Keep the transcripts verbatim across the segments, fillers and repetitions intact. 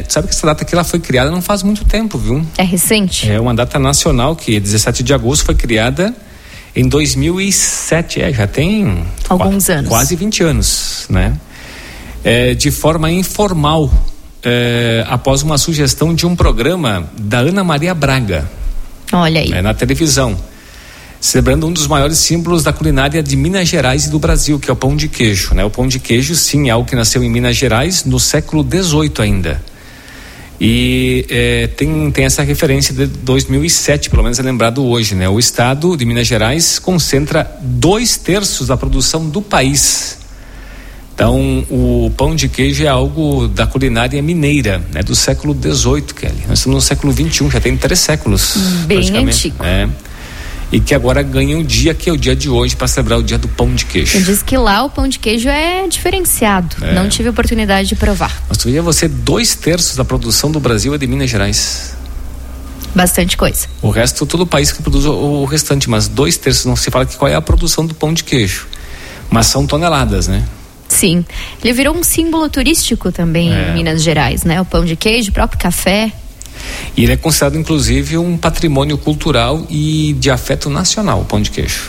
Tu sabe que essa data aqui ela foi criada não faz muito tempo, viu? É recente? É uma data nacional que dezessete de agosto foi criada em dois mil e sete, é, já tem alguns qu- anos. Quase vinte anos, né? É, de forma informal, é, após uma sugestão de um programa da Ana Maria Braga. Olha aí. É, na televisão, celebrando um dos maiores símbolos da culinária de Minas Gerais e do Brasil, que é o pão de queijo, né? O pão de queijo, sim, é algo que nasceu em Minas Gerais no século dezoito ainda. E é, tem, tem essa referência de dois mil e sete, pelo menos é lembrado hoje, né? O estado de Minas Gerais concentra dois terços da produção do país. Então, o pão de queijo é algo da culinária mineira, né? Do século dezoito, Kelly. Nós estamos no século vinte e um, já tem três séculos. Bem antigo. É. E que agora ganha um dia, que é o dia de hoje, para celebrar o dia do pão de queijo. Diz que lá o pão de queijo é diferenciado. É. Não tive oportunidade de provar. Mas tu veja você, dois terços da produção do Brasil é de Minas Gerais. Bastante coisa. O resto, todo o país que produz o, o restante, mas dois terços, não se fala que qual é a produção do pão de queijo. Mas são toneladas, né? Sim. Ele virou um símbolo turístico também é. em Minas Gerais, né? O pão de queijo, o próprio café. E ele é considerado, inclusive, um patrimônio cultural e de afeto nacional, o pão de queijo.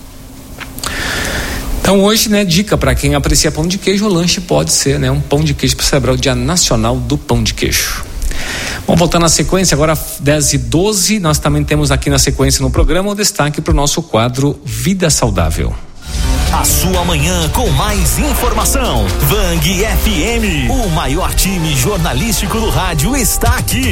Então, hoje, né, dica para quem aprecia pão de queijo, o lanche pode ser, né, um pão de queijo para celebrar o Dia Nacional do Pão de Queijo. Vamos voltar na sequência, agora dez e doze, nós também temos aqui na sequência no programa o destaque para o nosso quadro Vida Saudável. A sua manhã com mais informação. Vang F M, o maior time jornalístico do rádio está aqui.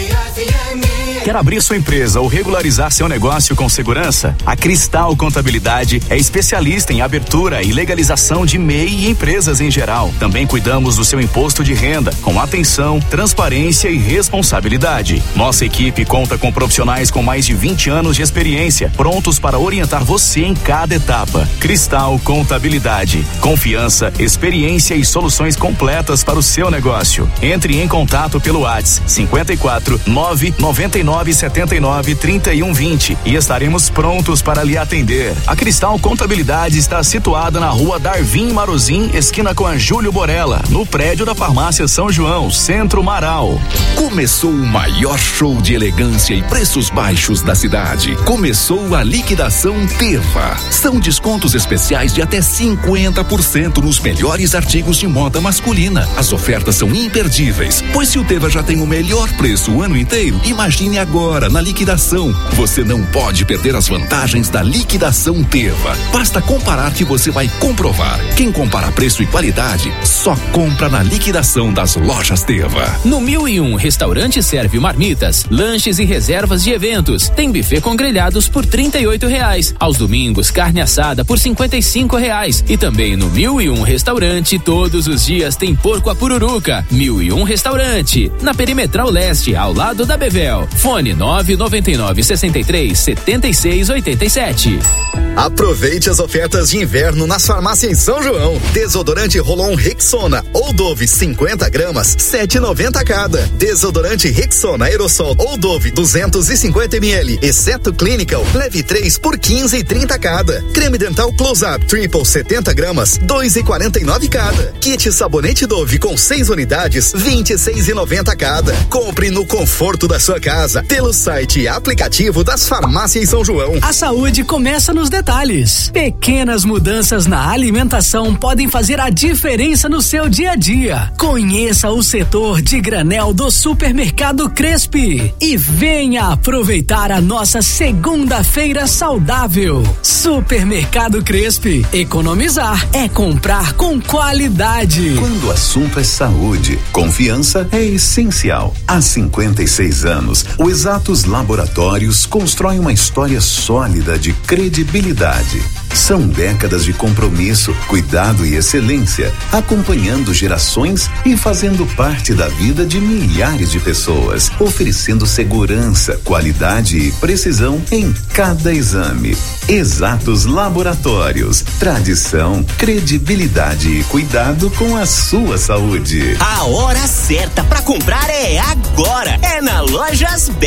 Quer abrir sua empresa ou regularizar seu negócio com segurança? A Cristal Contabilidade é especialista em abertura e legalização de M E I e empresas em geral. Também cuidamos do seu imposto de renda, com atenção, transparência e responsabilidade. Nossa equipe conta com profissionais com mais de vinte anos de experiência, prontos para orientar você em cada etapa. Cristal Contabilidade. Confiança, experiência e soluções completas para o seu negócio. Entre em contato pelo WhatsApp cinquenta e quatro, nove noventa e nove, setenta e nove, trinta e um, vinte e estaremos prontos para lhe atender. A Cristal Contabilidade está situada na rua Darvin Marozin, esquina com a Júlio Borella, no prédio da Farmácia São João, Centro Marau. Começou o maior show de elegância e preços baixos da cidade. Começou a liquidação Teva. São descontos especiais de até cinquenta por cento nos melhores artigos de moda masculina. As ofertas são imperdíveis, pois se o Teva já tem o melhor preço o ano inteiro, imagine agora na liquidação. Você não pode perder as vantagens da liquidação Teva. Basta comparar que você vai comprovar. Quem compara preço e qualidade só compra na liquidação das lojas Teva. No mil e um, restaurante serve marmitas, lanches e reservas de eventos. Tem buffet com grelhados por trinta e oito reais. Aos domingos, carne assada por cinquenta e cinco reais. E também no mil e um restaurante, todos os dias tem porco à pururuca. mil e um restaurante, na Perimetral Leste, ao lado da Bevel. Fone nove nove nove, sessenta e três, setenta e seis, oitenta e sete. Aproveite as ofertas de inverno nas farmácias em São João. Desodorante Rolon Rexona ou Dove cinquenta gramas, sete e noventa cada. Desodorante Rexona Aerosol ou Dove duzentos e cinquenta mililitros, exceto Clinical, leve três por quinze e trinta cada. Creme dental Close Up Triple setenta gramas, dois e quarenta e nove cada. Kit sabonete Dove com seis unidades, vinte e seis e noventa cada. Compre no conforto da sua casa pelo site e aplicativo das farmácias São João. A saúde começa nos detalhes. Pequenas mudanças na alimentação podem fazer a diferença no seu dia a dia. Conheça o setor de granel do Supermercado Crespi e venha aproveitar a nossa segunda-feira saudável. Supermercado Crespi. Economizar é comprar com qualidade. Quando o assunto é saúde, confiança é essencial. Há cinquenta e seis anos, o Exatos Laboratórios constrói uma história sólida de credibilidade. São décadas de compromisso, cuidado e excelência, acompanhando gerações e fazendo parte da vida de milhares de pessoas, oferecendo segurança, qualidade e precisão em cada exame. Exatos Laboratórios, tradição, credibilidade e cuidado com a sua saúde. A hora certa para comprar é agora, é na Lojas